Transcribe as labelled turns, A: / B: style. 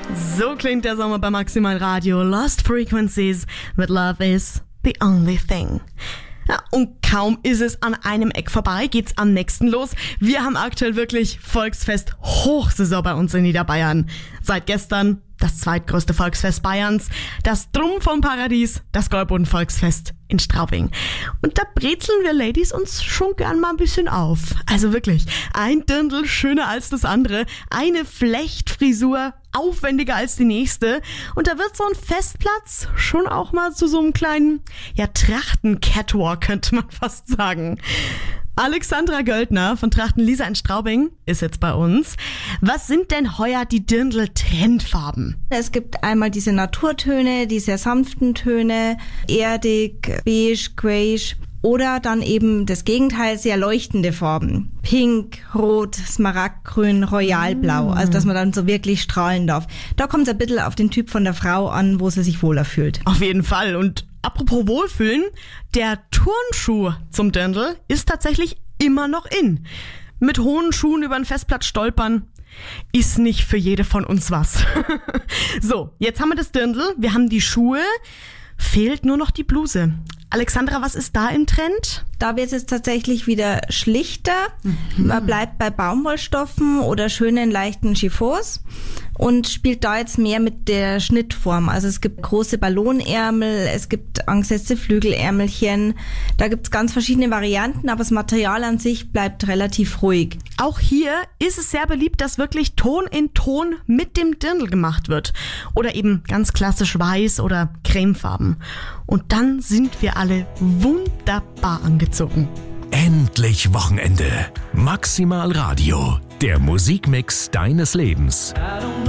A: So klingt der Sommer bei Maximal Radio. Lost Frequencies mit Love is the only thing. Ja, und kaum ist es an einem Eck vorbei, geht's am nächsten los. Wir haben aktuell wirklich Volksfest Hochsaison bei uns in Niederbayern. Seit gestern das zweitgrößte Volksfest Bayerns, das Drum vom Paradies, das Gäuboden-Volksfest in Straubing. Und da brezeln wir Ladies uns schon gern mal ein bisschen auf. Also wirklich, ein Dirndl schöner als das andere, eine Flechtfrisur aufwendiger als die nächste. Und da wird so ein Festplatz schon auch mal zu so einem kleinen, Trachten-Catwalk, könnte man fast sagen. Alexandra Göldner von Trachten Lisa in Straubing ist jetzt bei uns. Was sind denn heuer die Dirndl-Trendfarben?
B: Es gibt einmal diese Naturtöne, die sehr sanften Töne, erdig, beige, greyish oder dann eben das Gegenteil, sehr leuchtende Farben. Pink, Rot, Smaragdgrün, Royalblau, also dass man dann so wirklich strahlen darf. Da kommt es ein bisschen auf den Typ von der Frau an, wo sie sich wohler fühlt.
A: Auf jeden Fall. Und apropos Wohlfühlen, der Turnschuh zum Dirndl ist tatsächlich immer noch in. Mit hohen Schuhen über den Festplatz stolpern ist nicht für jede von uns was. So, jetzt haben wir das Dirndl, wir haben die Schuhe, fehlt nur noch die Bluse. Alexandra, was ist da im Trend?
B: Da wird es jetzt tatsächlich wieder schlichter. Man bleibt bei Baumwollstoffen oder schönen, leichten Chiffons und spielt da jetzt mehr mit der Schnittform. Also es gibt große Ballonärmel, es gibt angesetzte Flügelärmelchen. Da gibt es ganz verschiedene Varianten, aber das Material an sich bleibt relativ ruhig.
A: Auch hier ist es sehr beliebt, dass wirklich Ton in Ton mit dem Dirndl gemacht wird. Oder eben ganz klassisch weiß oder cremefarben. Und dann sind wir alle wunderbar angezogen.
C: Endlich Wochenende. Maximal Radio. Der Musikmix deines Lebens.